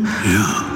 Ja.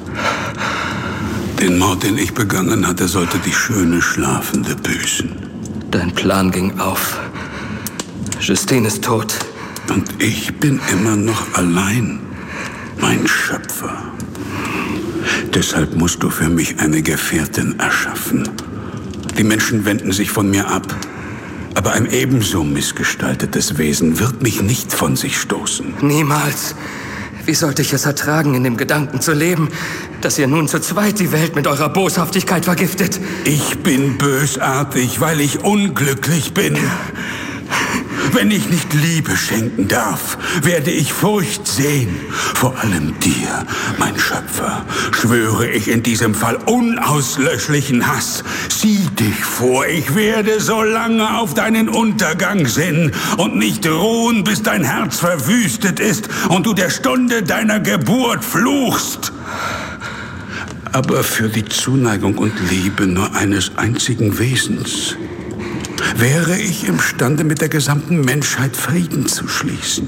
Den Mord, den ich begangen hatte, sollte die schöne Schlafende büßen. Dein Plan ging auf. Justine ist tot. Und ich bin immer noch allein, mein Schöpfer. Deshalb musst du für mich eine Gefährtin erschaffen. Die Menschen wenden sich von mir ab. Aber ein ebenso missgestaltetes Wesen wird mich nicht von sich stoßen. Niemals. Wie sollte ich es ertragen, in dem Gedanken zu leben, dass ihr nun zu zweit die Welt mit eurer Boshaftigkeit vergiftet? Ich bin bösartig, weil ich unglücklich bin. Wenn ich nicht Liebe schenken darf, werde ich Furcht sehen. Vor allem dir, mein Schöpfer, schwöre ich in diesem Fall unauslöschlichen Hass. Sieh dich vor, ich werde so lange auf deinen Untergang sinnen und nicht ruhen, bis dein Herz verwüstet ist und du der Stunde deiner Geburt fluchst. Aber für die Zuneigung und Liebe nur eines einzigen Wesens wäre ich imstande, mit der gesamten Menschheit Frieden zu schließen.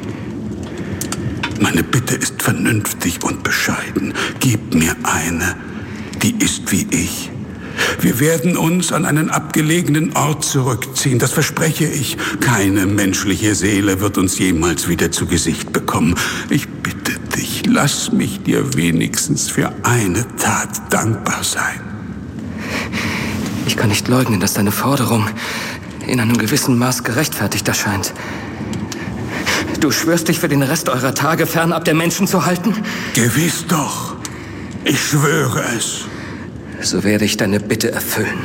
Meine Bitte ist vernünftig und bescheiden. Gib mir eine, die ist wie ich. Wir werden uns an einen abgelegenen Ort zurückziehen, das verspreche ich. Keine menschliche Seele wird uns jemals wieder zu Gesicht bekommen. Ich bitte dich, lass mich dir wenigstens für eine Tat dankbar sein. Ich kann nicht leugnen, dass deine Forderung in einem gewissen Maß gerechtfertigt erscheint. Du schwörst dich für den Rest eurer Tage fernab der Menschen zu halten? Gewiss doch. Ich schwöre es. So werde ich deine Bitte erfüllen.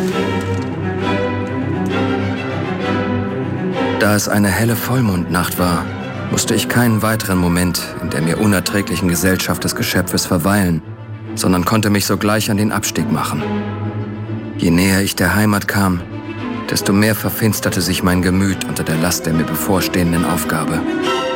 Da es eine helle Vollmondnacht war, musste ich keinen weiteren Moment in der mir unerträglichen Gesellschaft des Geschöpfes verweilen, sondern konnte mich sogleich an den Abstieg machen. Je näher ich der Heimat kam, desto mehr verfinsterte sich mein Gemüt unter der Last der mir bevorstehenden Aufgabe.